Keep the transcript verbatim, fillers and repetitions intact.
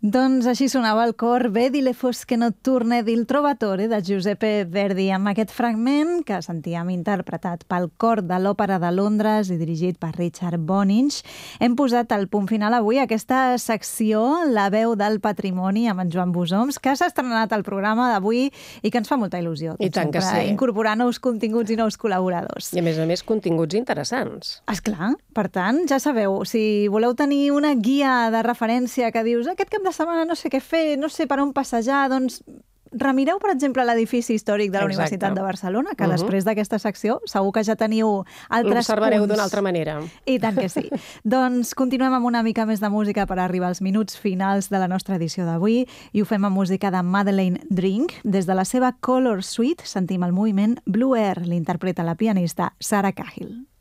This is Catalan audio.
Doncs així sonava el cor Vedi le fosche notturne del Trovatore de Giuseppe Verdi, amb aquest fragment que sentíem interpretat pel cor de l'Òpera de Londres i dirigit per Richard Boninch. Hem posat el punt final avui a aquesta secció, La veu del patrimoni, amb en Joan Busoms, que s'ha estrenat al programa d'avui i que ens fa molta il·lusió. I tant que sí. Incorporar nous continguts i nous col·laboradors. I a més a més continguts interessants. Esclar, per tant, ja sabeu, si voleu tenir una guia de referència que dius aquest cap de setmana no sé què fer, no sé per on passejar, doncs remireu, per exemple, l'edifici històric de la Exacte. Universitat de Barcelona, que uh -huh. després d'aquesta secció segur que ja teniu altres punts. L'observareu d'una altra manera. I tant que sí. Doncs continuem amb una mica més de música per arribar als minuts finals de la nostra edició d'avui i ho fem amb música de Madeleine Drink. Des de la seva Color Suite sentim el moviment Blue Air, l'interpreta la pianista Sarah Cahill.